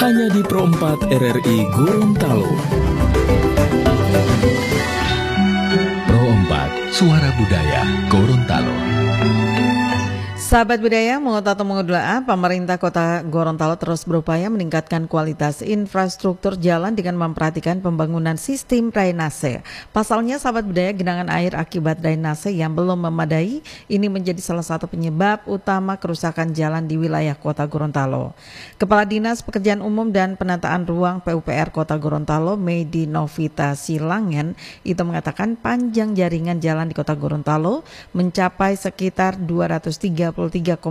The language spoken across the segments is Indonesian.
hanya di Pro 4 RRI Gorontalo. Pro 4, Suara Budaya Gorontalo. Sahabat budaya, mengut atau mengudoa, pemerintah Kota Gorontalo terus berupaya meningkatkan kualitas infrastruktur jalan dengan memperhatikan pembangunan sistem drainase. Pasalnya, sahabat budaya, genangan air akibat drainase yang belum memadai ini menjadi salah satu penyebab utama kerusakan jalan di wilayah Kota Gorontalo. Kepala Dinas Pekerjaan Umum dan Penataan Ruang PUPR Kota Gorontalo, Medi Novita Silangen, itu mengatakan panjang jaringan jalan di Kota Gorontalo mencapai sekitar 233,45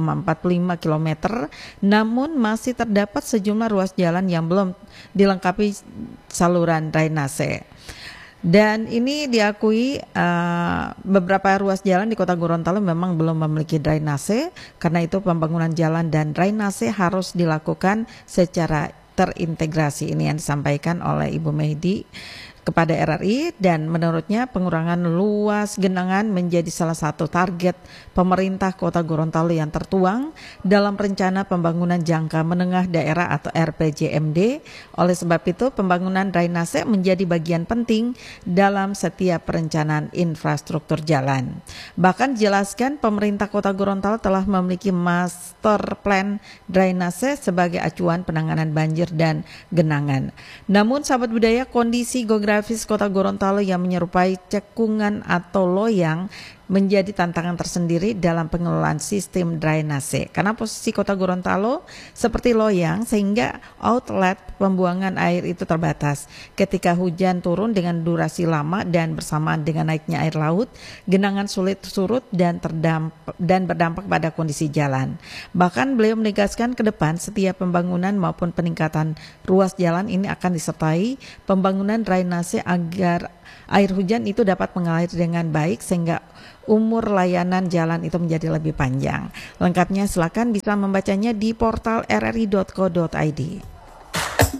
km, namun masih terdapat sejumlah ruas jalan yang belum dilengkapi saluran drainase. Dan ini diakui beberapa ruas jalan di Kota Gorontalo memang belum memiliki drainase, karena itu pembangunan jalan dan drainase harus dilakukan secara terintegrasi. Ini yang disampaikan oleh Ibu Mehdi kepada RRI, dan menurutnya pengurangan luas genangan menjadi salah satu target pemerintah Kota Gorontalo yang tertuang dalam rencana pembangunan jangka menengah daerah atau RPJMD. Oleh sebab itu, pembangunan drainase menjadi bagian penting dalam setiap perencanaan infrastruktur jalan. Bahkan dijelaskan pemerintah Kota Gorontalo telah memiliki master plan drainase sebagai acuan penanganan banjir dan genangan. Namun sahabat budaya, kondisi geografis Kota Gorontalo yang menyerupai cekungan atau loyang menjadi tantangan tersendiri dalam pengelolaan sistem drainase. Karena posisi Kota Gorontalo seperti loyang, sehingga outlet pembuangan air itu terbatas. Ketika hujan turun dengan durasi lama dan bersamaan dengan naiknya air laut, genangan sulit surut dan berdampak pada kondisi jalan. Bahkan beliau menegaskan ke depan setiap pembangunan maupun peningkatan ruas jalan ini akan disertai pembangunan drainase agar air hujan itu dapat mengalir dengan baik sehingga umur layanan jalan itu menjadi lebih panjang. Lengkapnya silakan bisa membacanya di portal rri.co.id.